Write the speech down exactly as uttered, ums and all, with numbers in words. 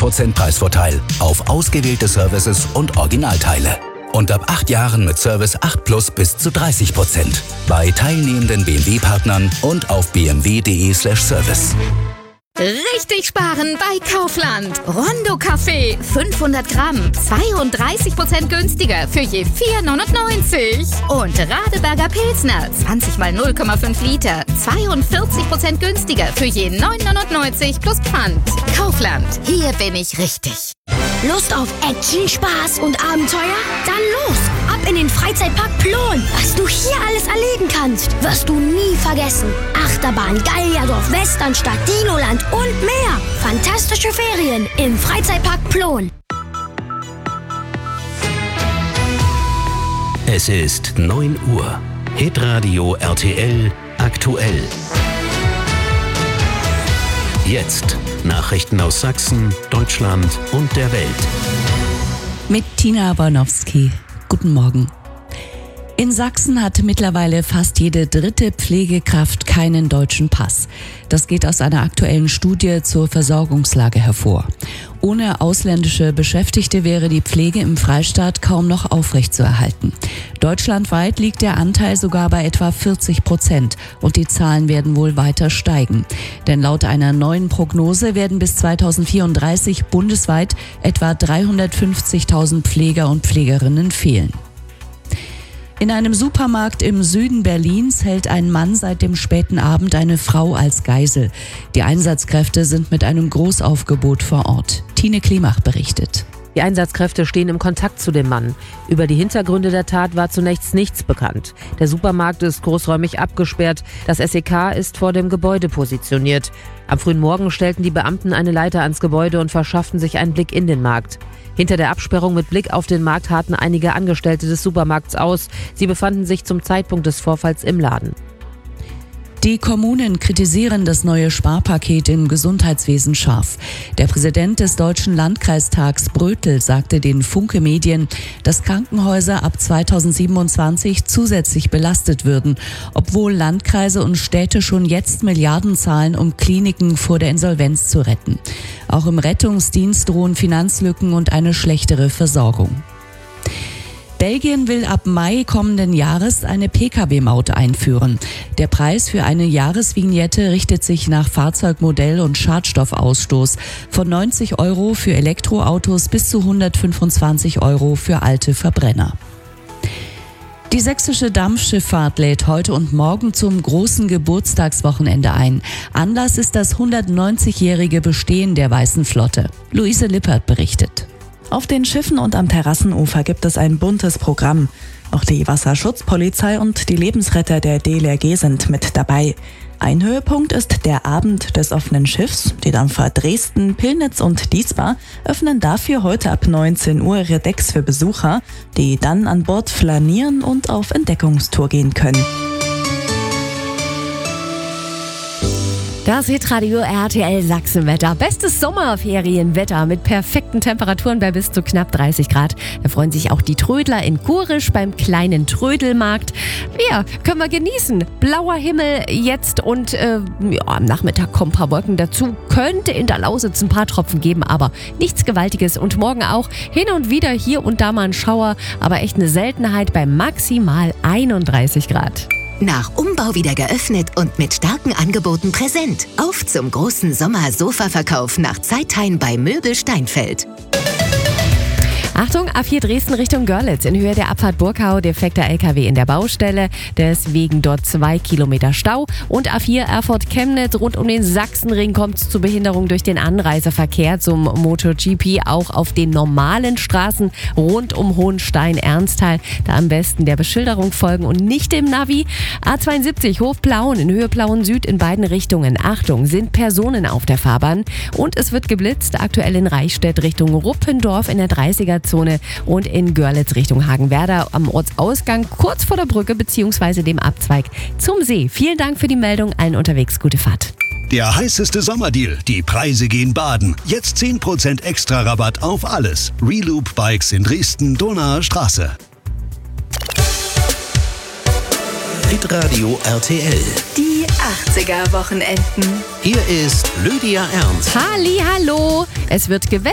Prozent Preisvorteil auf ausgewählte Services und Originalteile. Und ab acht Jahren mit Service acht Plus bis zu dreißig Prozent. Bei teilnehmenden B M W-Partnern und auf b m w punkt d e slash service. Richtig sparen bei Kaufland. Rondo Kaffee, fünfhundert Gramm, zweiunddreißig Prozent günstiger für je vier neunundneunzig. Und Radeberger Pilsner, zwanzig mal null Komma fünf Liter, zweiundvierzig Prozent günstiger für je neun neunundneunzig plus Pfand. Kaufland, hier bin ich richtig. Lust auf Action, Spaß und Abenteuer? Dann los! Ab in den Freizeitpark Plon. Was du hier alles erleben kannst, wirst du nie vergessen. Achterbahn, Gallierdorf, Westernstadt, Dinoland und mehr. Fantastische Ferien im Freizeitpark Plon. Es ist neun Uhr. Hitradio R T L aktuell. Jetzt Nachrichten aus Sachsen, Deutschland und der Welt. Mit Tina Bornowski. Guten Morgen. In Sachsen hat mittlerweile fast jede dritte Pflegekraft keinen deutschen Pass. Das geht aus einer aktuellen Studie zur Versorgungslage hervor. Ohne ausländische Beschäftigte wäre die Pflege im Freistaat kaum noch aufrechtzuerhalten. Deutschlandweit liegt der Anteil sogar bei etwa vierzig Prozent und die Zahlen werden wohl weiter steigen. Denn laut einer neuen Prognose werden bis zweitausendvierunddreißig bundesweit etwa dreihundertfünfzigtausend Pfleger und Pflegerinnen fehlen. In einem Supermarkt im Süden Berlins hält ein Mann seit dem späten Abend eine Frau als Geisel. Die Einsatzkräfte sind mit einem Großaufgebot vor Ort. Tine Klimach berichtet. Die Einsatzkräfte stehen im Kontakt zu dem Mann. Über die Hintergründe der Tat war zunächst nichts bekannt. Der Supermarkt ist großräumig abgesperrt. Das S E K ist vor dem Gebäude positioniert. Am frühen Morgen stellten die Beamten eine Leiter ans Gebäude und verschafften sich einen Blick in den Markt. Hinter der Absperrung mit Blick auf den Markt harrten einige Angestellte des Supermarkts aus. Sie befanden sich zum Zeitpunkt des Vorfalls im Laden. Die Kommunen kritisieren das neue Sparpaket im Gesundheitswesen scharf. Der Präsident des Deutschen Landkreistags Brötel sagte den Funke Medien, dass Krankenhäuser ab zweitausendsiebenundzwanzig zusätzlich belastet würden, obwohl Landkreise und Städte schon jetzt Milliarden zahlen, um Kliniken vor der Insolvenz zu retten. Auch im Rettungsdienst drohen Finanzlücken und eine schlechtere Versorgung. Belgien will ab Mai kommenden Jahres eine Pkw-Maut einführen. Der Preis für eine Jahresvignette richtet sich nach Fahrzeugmodell und Schadstoffausstoß von neunzig Euro für Elektroautos bis zu hundertfünfundzwanzig Euro für alte Verbrenner. Die sächsische Dampfschifffahrt lädt heute und morgen zum großen Geburtstagswochenende ein. Anlass ist das hundertneunzigjährige Bestehen der Weißen Flotte. Luise Lippert berichtet. Auf den Schiffen und am Terrassenufer gibt es ein buntes Programm. Auch die Wasserschutzpolizei und die Lebensretter der D L R G sind mit dabei. Ein Höhepunkt ist der Abend des offenen Schiffs. Die Dampfer Dresden, Pillnitz und Diesbar öffnen dafür heute ab neunzehn Uhr ihre Decks für Besucher, die dann an Bord flanieren und auf Entdeckungstour gehen können. Das Hitradio R T L Sachsenwetter. Bestes Sommerferienwetter mit perfekten Temperaturen bei bis zu knapp dreißig Grad. Da freuen sich auch die Trödler in Kurisch beim kleinen Trödelmarkt. Ja, können wir genießen. Blauer Himmel jetzt und äh, ja, am Nachmittag kommen ein paar Wolken dazu. Könnte in der Lausitz ein paar Tropfen geben, aber nichts Gewaltiges. Und morgen auch hin und wieder hier und da mal ein Schauer, aber echt eine Seltenheit bei maximal einunddreißig Grad. Nach Umbau wieder geöffnet und mit starken Angeboten präsent. Auf zum großen Sommer-Sofa-Verkauf nach Zeithain bei Möbel Steinfeld. Achtung, A vier Dresden Richtung Görlitz in Höhe der Abfahrt Burkau, defekter L K W in der Baustelle, deswegen dort zwei Kilometer Stau. Und A vier Erfurt-Chemnitz rund um den Sachsenring kommt es zu Behinderung durch den Anreiseverkehr zum MotoGP, auch auf den normalen Straßen rund um Hohenstein-Ernsthal. Da am besten der Beschilderung folgen und nicht dem Navi. A zweiundsiebzig Hof-Plauen in Höhe Plauen Süd in beiden Richtungen. Achtung, sind Personen auf der Fahrbahn und es wird geblitzt, aktuell in Reichstätt Richtung Ruppendorf in der dreißiger Zone und in Görlitz Richtung Hagenwerder am Ortsausgang kurz vor der Brücke bzw. dem Abzweig zum See. Vielen Dank für die Meldung, allen unterwegs gute Fahrt. Der heißeste Sommerdeal, die Preise gehen baden. Jetzt zehn Prozent extra Rabatt auf alles. Reloop Bikes in Dresden, Donauer Straße. Hitradio R T L. Die achtziger Wochenenden. Hier ist Lydia Ernst. Halli, hallo. Es wird gewählt.